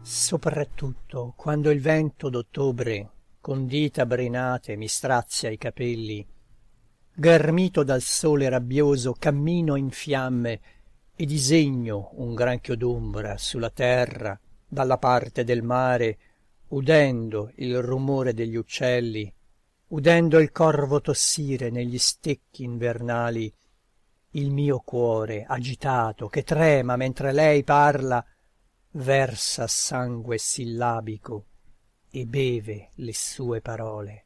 Soprattutto quando il vento d'ottobre con dita brinate mi strazia i capelli, ghermito dal sole rabbioso cammino in fiamme e disegno un granchio d'ombra sulla terra dalla parte del mare, udendo il rumore degli uccelli, udendo il corvo tossire negli stecchi invernali. Il mio cuore agitato che trema mentre lei parla versa sangue sillabico e beve le sue parole.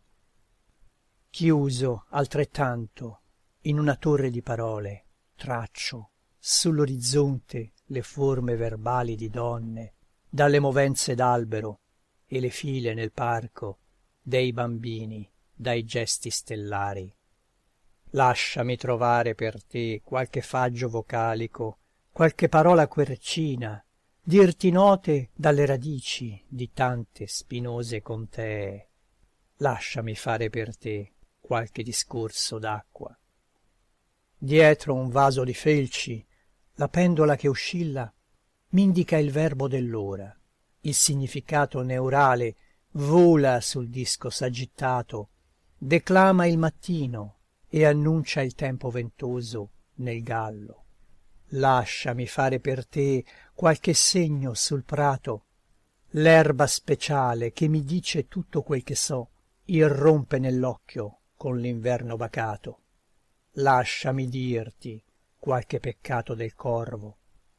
Chiuso altrettanto in una torre di parole, traccio sull'orizzonte le forme verbali di donne dalle movenze d'albero e le file nel parco dei bambini dai gesti stellari. Lasciami trovare per te qualche faggio vocalico, qualche parola quercina, dirti note dalle radici di tante spinose contee. Lasciami fare per te qualche discorso d'acqua. Dietro un vaso di felci, la pendola che oscilla m'indica il verbo dell'ora, il significato neurale vola sul disco s'agitato, declama il mattino e annuncia il tempo ventoso nel gallo. Lasciami fare per te qualche segno sul prato, l'erba speciale che mi dice tutto quel che so, irrompe nell'occhio con l'inverno bacato. Lasciami dirti qualche peccato del corvo.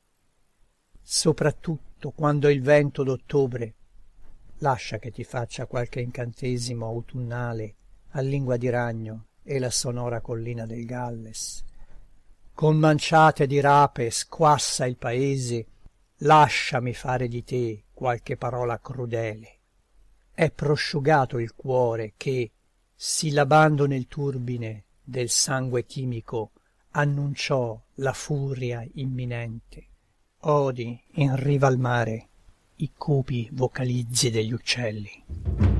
Soprattutto quando il vento d'ottobre, lascia che ti faccia qualche incantesimo autunnale a lingua di ragno e la sonora collina del Galles. Con manciate di rape squassa il paese, lasciami fare di te qualche parola crudele. È prosciugato il cuore che, sillabando nel turbine del sangue chimico, annunciò la furia imminente. Odi in riva al mare i cupi vocalizzi degli uccelli.